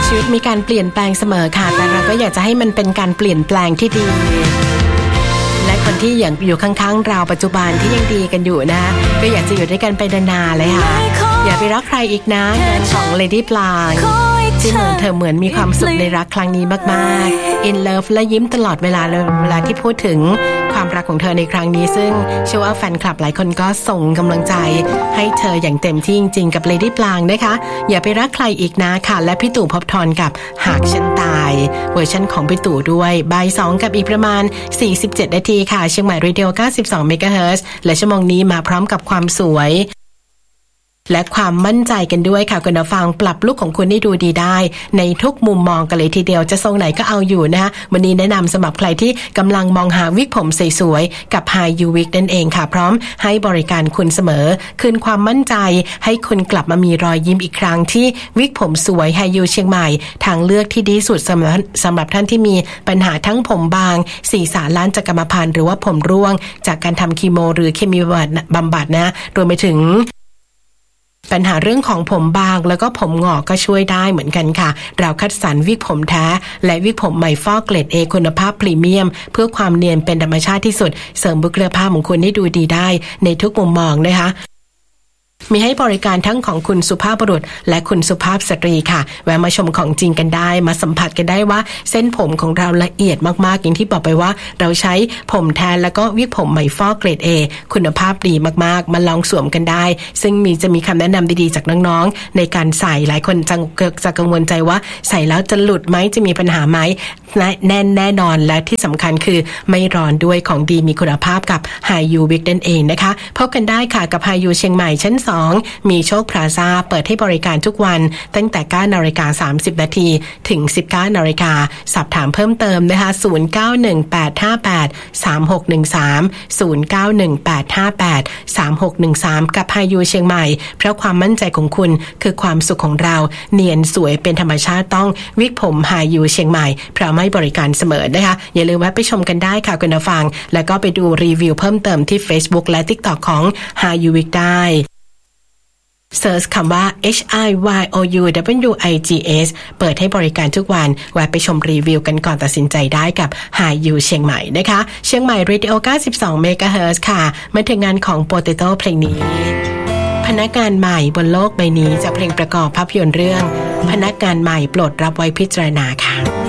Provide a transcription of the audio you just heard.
ชีวิตมีการเปลี่ยนแปลงเสมอค่ะแต่เราก็อยากจะให้มันเป็นการเปลี่ยนแปลงที่ดีและคนที่ยังอยู่ข้างๆเราปัจจุบันที่ยังดีกันอยู่นะก็อยากจะอยู่ด้วยกันไปนานๆเลยค่ะอย่าไปรักใครอีกนะงานของ Lady ปลางที่เธอเหมือนมีความสุขในรักครั้งนี้มากๆ In Love และยิ้มตลอดเวลาเลยเวลาที่พูดถึงความรักของเธอในครั้งนี้ซึ่งเชื่อว่าแฟนคลับหลายคนก็ส่งกำลังใจให้เธออย่างเต็มที่จริงๆกับ Lady ปลางนะคะอย่าไปรักใครอีกนะค่ะและพี่ตู่ภพบทรกับหากฉันตายเวอร์ชันของพี่ตู่ด้วยบ่าย 2กับอีกประมาณ47นาทีค่ะเชียงใหม่เรดิโอ92 เมกะเฮิรตซ์และชั่วโมงนี้มาพร้อมกับความสวยและความมั่นใจกันด้วยค่ะคุณผู้ฟังปรับลุคของคุณให้ดูดีได้ในทุกมุมมองกันเลยทีเดียวจะทรงไหนก็เอาอยู่นะคะวันนี้แนะนำสำหรับใครที่กำลังมองหาวิกผมสวยๆกับ High U Wig นั่นเองค่ะพร้อมให้บริการคุณเสมอคืนความมั่นใจให้คุณกลับมามีรอยยิ้มอีกครั้งที่วิกผมสวย High U เชียงใหม่ทางเลือกที่ดีสุดสำหรับท่านที่มีปัญหาทั้งผมบางศีรษะล้านจากกรรมพันธุ์หรือว่าผมร่วงจากการทำคีโมหรือเคมีบำบัดนะรวมไปถึงปัญหาเรื่องของผมบางแล้วก็ผมงอกก็ช่วยได้เหมือนกันค่ะเราคัดสรรวิกผมแท้และวิกผมใหม่ฟอกเกรด A คุณภาพพรีเมียมเพื่อความเนียนเป็นธรรมชาติที่สุดเสริมบุคลิกภาพของคุณให้ดูดีได้ในทุกมุมมองนะคะมีให้บริการทั้งของคุณสุภาพบุรุษและคุณสุภาพสตรีค่ะแวะมาชมของจริงกันได้มาสัมผัสกันได้ว่าเส้นผมของเราละเอียดมากๆอย่างที่บอกไปว่าเราใช้ผมแทนแล้วก็วิกผมใหม่ฟอกเกรด A คุณภาพดีมากๆมาลองสวมกันได้ซึ่งจะมีคำแนะนำดีๆจากน้องๆในการใส่หลายคนจะกังวลใจว่าใส่แล้วจะหลุดไหมจะมีปัญหาไหมแน่นอนและที่สำคัญคือไม่ร้อนด้วยของดีมีคุณภาพกับ High U Wig นั่นเองนะคะพบกันได้ค่ะกับ High U เชียงใหม่ชั้น2มีโชคพลาซ่าเปิดให้บริการทุกวันตั้งแต่ 9:30 นถึง 19:00 นสอบถามเพิ่มเติมนะคะ0918583613 0918583613กับ High U เชียงใหม่เพราะความมั่นใจของคุณคือความสุขของเราเนียนสวยเป็นธรรมชาติต้องวิกผม High U เชียงใหม่พร้อมให้บริการเสมอนะคะอย่าลืมแวะไปชมกันได้ค่ะคุณผู้ฟังแล้วก็ไปดูรีวิวเพิ่มเติมที่ Facebook และ TikTok ของ High U Wig ได้เซิร์ชคำว่า HIYOUWIGS เปิดให้บริการทุกวันแวะไปชมรีวิวกันก่อนตัดสินใจได้กับ High U เชียงใหม่นะคะเชียงใหม่เรดิโอ92 เมกะเฮิรตซ์ค่ะมาถึงงานของ Potato เพลงนี้พนักงานใหม่บนโลกใบนี้จากเพลงประกอบภาพยนตร์เรื่องพนักงานใหม่โปรดรับไว้พิจารณาค่ะ